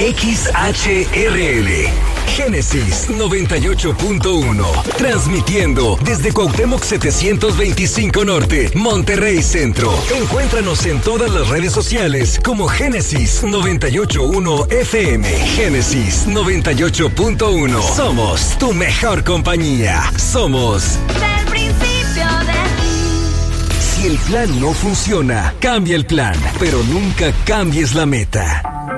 XHRL. Génesis 98.1, transmitiendo desde Cuauhtémoc 725 Norte, Monterrey Centro. Encuéntranos en todas las redes sociales como Génesis 98.1 FM. Génesis 98.1. Somos tu mejor compañía. Somos del principio de ti. Si el plan no funciona, cambia el plan, pero nunca cambies la meta.